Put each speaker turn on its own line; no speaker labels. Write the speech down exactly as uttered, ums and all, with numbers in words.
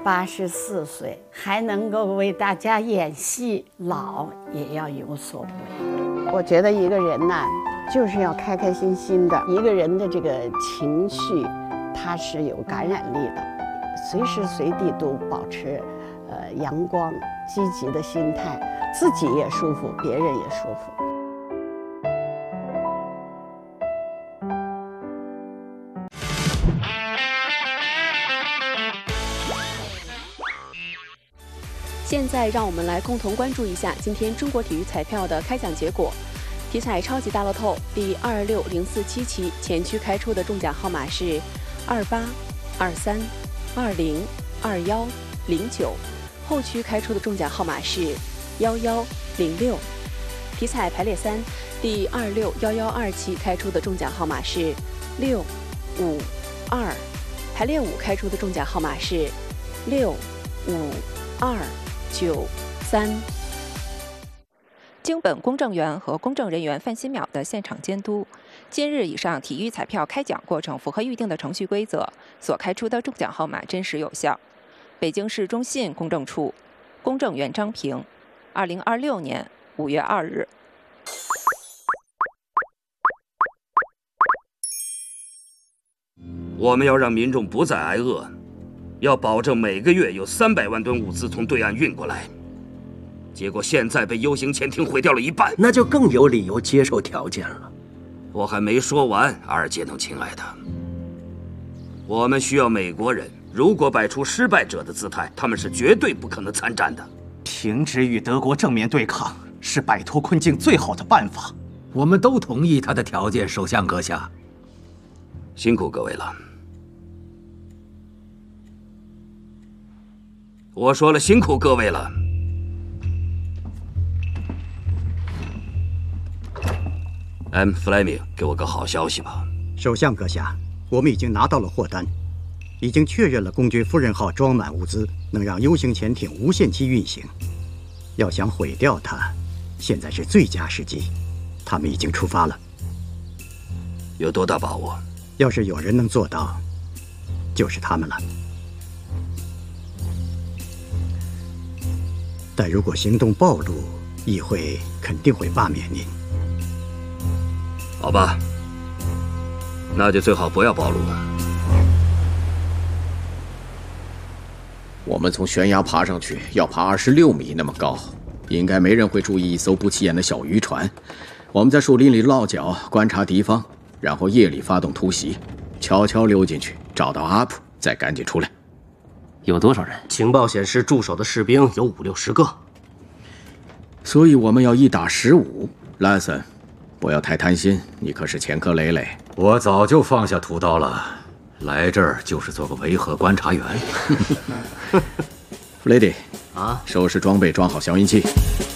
八十四岁还能够为大家演戏，老也要有所为。我觉得一个人呢，就是要开开心心的。一个人的这个情绪，它是有感染力的，随时随地都保持呃阳光、积极的心态，自己也舒服，别人也舒服。
现在让我们来共同关注一下今天中国体育彩票的开奖结果。体彩超级大乐透第二六零四七期前区开出的中奖号码是二八、二三、二零、二幺、零九，后区开出的中奖号码是幺幺、零六。体彩排列三第二六幺幺二期开出的中奖号码是六、五、二，排列五开出的中奖号码是六、五、二、九、三。
经本公证员和公证人员范新淼的现场监督，今日以上体育彩票开奖过程符合预定的程序规则，所开出的中奖号码真实有效。北京市中信公证处，公证员张平，二零二六年五月二日。
我们要让民众不再挨饿，要保证每个月有三百万吨物资从对岸运过来。结果现在被 U 型潜艇毁掉了一半，
那就更有理由接受条件了。
我还没说完，阿尔杰诺亲爱的，我们需要美国人，如果摆出失败者的姿态，他们是绝对不可能参战的。
停止与德国正面对抗是摆脱困境最好的办法。
我们都同意他的条件，首相阁下。
辛苦各位了。我说了，辛苦各位了。M. Fleming， 给我个好消息吧。
首相阁下，我们已经拿到了货单，已经确认了公爵夫人号装满物资，能让 U 型潜艇无限期运行。要想毁掉它，现在是最佳时机。他们已经出发了。
有多大把握？
要是有人能做到，就是他们了。但如果行动暴露，议会肯定会罢免您。
好吧，那就最好不要暴露。
我们从悬崖爬上去，要爬二十六米那么高，应该没人会注意一艘不起眼的小渔船。我们在树林里落脚，观察敌方，然后夜里发动突袭，悄悄溜进去，找到阿普，再赶紧出来。
有多少人？情报显示，驻守的士兵有五六十个，
所以我们要一打十五。拉森，不要太贪心，你可是前科累累。
我早就放下屠刀了，来这儿就是做个维和观察员。
弗雷迪，
啊，
收拾装备，装好消音器。